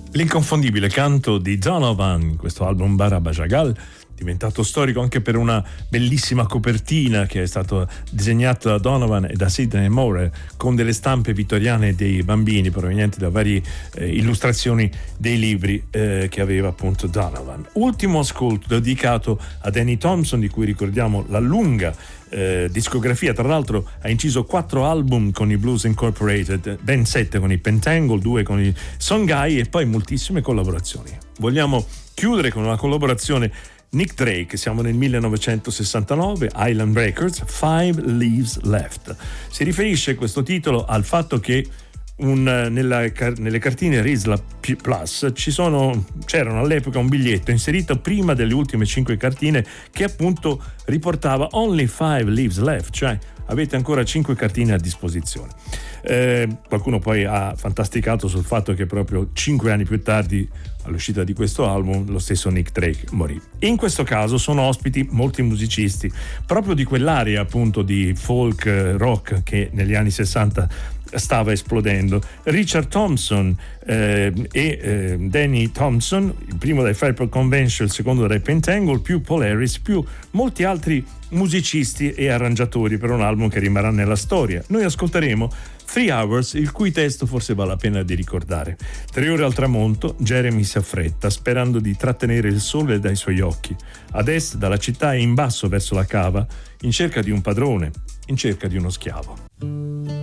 L'inconfondibile canto di Donovan, questo album Baraba Jagal, diventato storico anche per una bellissima copertina che è stata disegnata da Donovan e da Sidney Moore, con delle stampe vittoriane dei bambini provenienti da varie illustrazioni dei libri che aveva appunto Donovan. Ultimo ascolto dedicato a Danny Thompson, di cui ricordiamo la lunga discografia. Tra l'altro ha inciso 4 album con i Blues Incorporated, ben 7 con i Pentangle, 2 con i Songhai e poi moltissime collaborazioni. Vogliamo chiudere con una collaborazione Nick Drake, siamo nel 1969, Island Records, Five Leaves Left. Si riferisce questo titolo al fatto che nelle cartine Rizla Plus c'erano all'epoca un biglietto inserito prima delle ultime 5 cartine che appunto riportava Only 5 Leaves Left, cioè avete ancora 5 cartine a disposizione. Qualcuno poi ha fantasticato sul fatto che proprio 5 anni più tardi, all'uscita di questo album, lo stesso Nick Drake morì. In questo caso sono ospiti molti musicisti proprio di quell'area appunto di folk rock che negli anni 60 stava esplodendo. Richard Thompson e Danny Thompson, il primo dai Fairport Convention, il secondo dai Pentangle, più Paul Harris, più molti altri musicisti e arrangiatori per un album che rimarrà nella storia. Noi ascolteremo 3 Hours, il cui testo forse vale la pena di ricordare. 3 ore al tramonto, Jeremy si affretta, sperando di trattenere il sole dai suoi occhi. Ad est dalla città e in basso verso la cava, in cerca di un padrone, in cerca di uno schiavo.